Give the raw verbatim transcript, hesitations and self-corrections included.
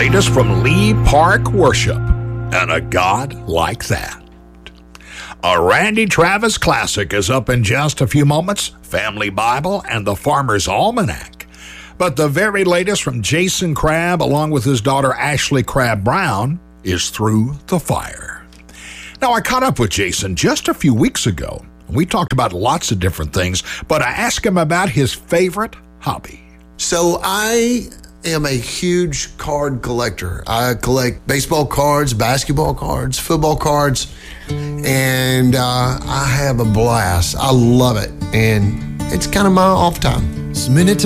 latest from Lee Park Worship, and a God like that. A Randy Travis classic is up in just a few moments, Family Bible and the Farmer's Almanac. But the very latest from Jason Crabb, along with his daughter Ashley Crabb Brown, is Through the Fire. Now, I caught up with Jason just a few weeks ago. We talked about lots of different things, but I asked him about his favorite hobby. So I am a huge card collector. I collect baseball cards, basketball cards, football cards, and uh, I have a blast. I love it, and it's kind of my off time. It's minute